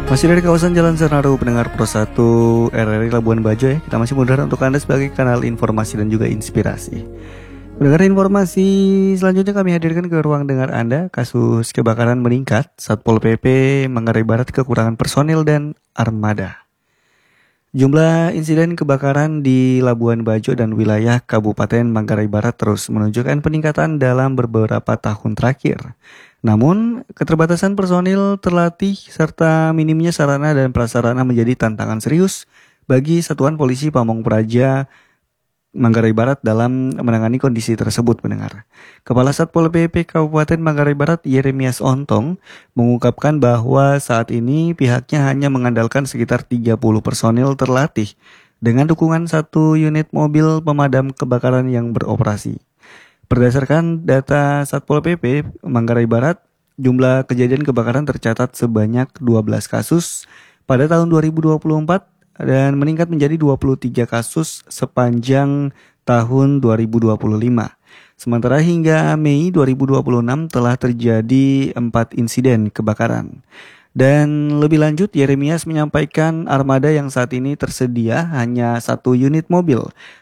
Masih dari kawasan Jalan Senaru, pendengar Pro 1 RRI Labuan Bajo ya. Kita masih mudahkan untuk Anda sebagai kanal informasi dan juga inspirasi. Pendengar, informasi selanjutnya kami hadirkan ke ruang dengar Anda. Kasus kebakaran meningkat, Satpol PP Manggarai Barat kekurangan personil dan armada. Jumlah insiden kebakaran di Labuan Bajo dan wilayah Kabupaten Manggarai Barat terus menunjukkan peningkatan dalam beberapa tahun terakhir. Namun, keterbatasan personil terlatih serta minimnya sarana dan prasarana menjadi tantangan serius bagi Satuan Polisi Pamong Praja Manggarai Barat dalam menangani kondisi tersebut, pendengar. Kepala Satpol PP Kabupaten Manggarai Barat Yeremias Ontong mengungkapkan bahwa saat ini pihaknya hanya mengandalkan sekitar 30 personil terlatih dengan dukungan 1 unit mobil pemadam kebakaran yang beroperasi. Berdasarkan data Satpol PP Manggarai Barat, jumlah kejadian kebakaran tercatat sebanyak 12 kasus pada tahun 2024 dan meningkat menjadi 23 kasus sepanjang tahun 2025. Sementara hingga Mei 2026 telah terjadi 4 insiden kebakaran. Dan lebih lanjut, Yeremias menyampaikan armada yang saat ini tersedia hanya 1 unit mobil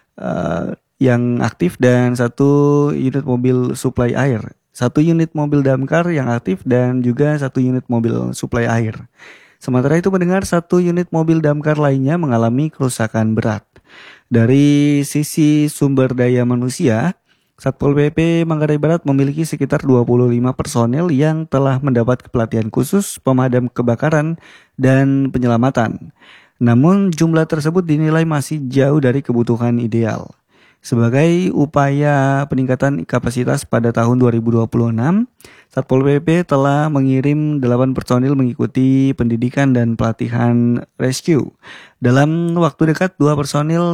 yang aktif dan 1 unit mobil suplai air, 1 unit mobil damkar yang aktif dan juga 1 unit mobil suplai air. Sementara itu, mendengar 1 unit mobil damkar lainnya mengalami kerusakan berat. Dari sisi sumber daya manusia, Satpol PP Manggarai Barat memiliki sekitar 25 personel yang telah mendapat pelatihan khusus pemadam kebakaran dan penyelamatan. Namun jumlah tersebut dinilai masih jauh dari kebutuhan ideal. Sebagai upaya peningkatan kapasitas pada tahun 2026, Satpol PP telah mengirim 8 personil mengikuti pendidikan dan pelatihan rescue. Dalam waktu dekat, 2 personil